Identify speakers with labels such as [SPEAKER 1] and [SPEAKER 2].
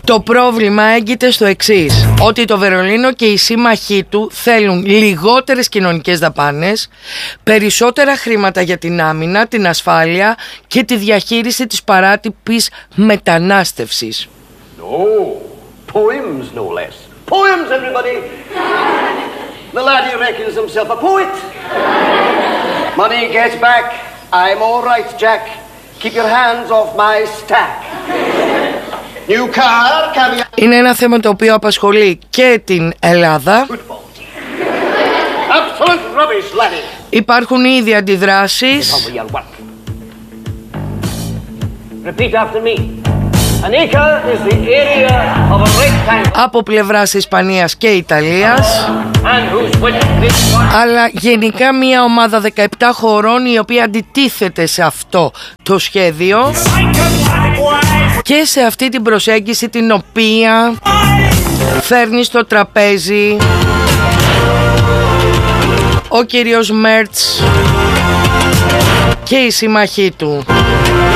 [SPEAKER 1] Το πρόβλημα έγκυται στο εξής, ότι το Βερολίνο και οι σύμμαχοί του θέλουν λιγότερες κοινωνικές δαπάνες, περισσότερα χρήματα για την άμυνα, την ασφάλεια και τη διαχείριση της παράτυπης μετανάστευσης.
[SPEAKER 2] Poems, no less. Poems, everybody! The laddie reckons himself a poet. Money gets back. I'm all right, Jack. Keep your hands off my stack. New car, caviar.
[SPEAKER 1] Είναι ένα θέμα το οποίο απασχολεί και την Ελλάδα.
[SPEAKER 2] Absolute rubbish, laddie.
[SPEAKER 1] Υπάρχουν ήδη αντιδράσεις.
[SPEAKER 2] Repeat after me. An acre is the area of a rectangle.
[SPEAKER 1] Από πλευράς Ισπανίας και Ιταλίας. Αλλά γενικά μια ομάδα 17 χωρών η οποία αντιτίθεται σε αυτό το σχέδιο και σε αυτή την προσέγγιση την οποία φέρνει στο τραπέζι ο κύριος Μέρτς και οι σύμμαχοί του.